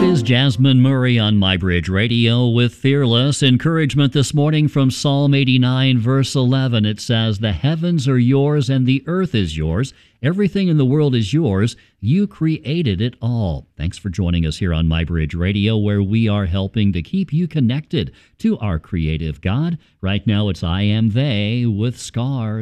is Jasmine Murray on MyBridge Radio with Fearless. Encouragement this morning from Psalm 89, verse 11. It says, "The heavens are yours and the earth is yours. Everything in the world is yours. You created it all." Thanks for joining us here on MyBridge Radio, where we are helping to keep you connected to our creative God. Right now it's I Am They with Scars.